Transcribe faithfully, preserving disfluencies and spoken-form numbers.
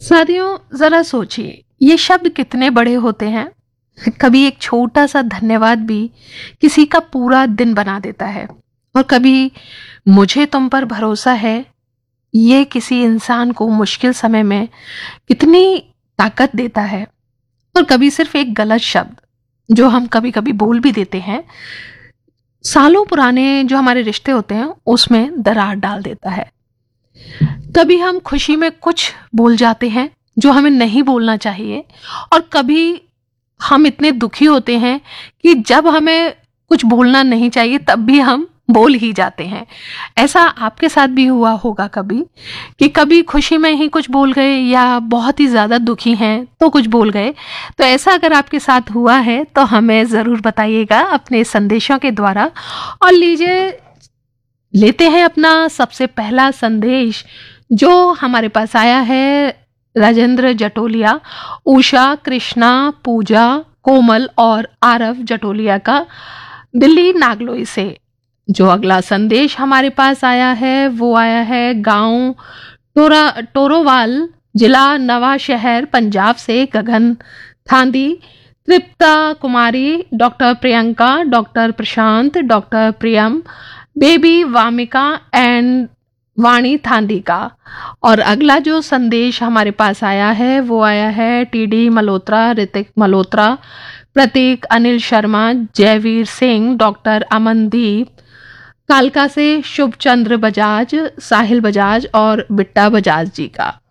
साथियों, जरा सोचिए ये शब्द कितने बड़े होते हैं। कभी एक छोटा सा धन्यवाद भी किसी का पूरा दिन बना देता है। और कभी मुझे तुम पर भरोसा है, ये किसी इंसान को मुश्किल समय में कितनी ताकत देता है। और कभी सिर्फ एक गलत शब्द जो हम कभी कभी बोल भी देते हैं, सालों पुराने जो हमारे रिश्ते होते हैं उसमें दरार डाल देता है। कभी हम खुशी में कुछ बोल जाते हैं जो हमें नहीं बोलना चाहिए, और कभी हम इतने दुखी होते हैं कि जब हमें कुछ बोलना नहीं चाहिए तब भी हम बोल ही जाते हैं। ऐसा आपके साथ भी हुआ होगा कभी, कि कभी खुशी में ही कुछ बोल गए या बहुत ही ज़्यादा दुखी हैं तो कुछ बोल गए। तो ऐसा अगर आपके साथ हुआ है तो हमें ज़रूर बताइएगा अपने संदेशों के द्वारा। और लीजिए, लेते हैं अपना सबसे पहला संदेश जो हमारे पास आया है राजेंद्र जटोलिया, उषा, कृष्णा, पूजा, कोमल और आरव जटोलिया का, दिल्ली नागलोई से। जो अगला संदेश हमारे पास आया है वो आया है गांव टोरा टोरोवाल, जिला नवा शहर, पंजाब से गगन थांदी, तृप्ता कुमारी, doctor Priyanka, doctor Prashant, doctor Priyam, baby Wamiqa and वाणी थांदी का। और अगला जो संदेश हमारे पास आया है वो आया है टीडी मल्होत्रा, ऋतिक मल्होत्रा, प्रतीक, अनिल शर्मा, जयवीर सिंह, डॉक्टर अमनदीप, कालका से शुभ चंद्र बजाज, साहिल बजाज और बिट्टा बजाज जी का।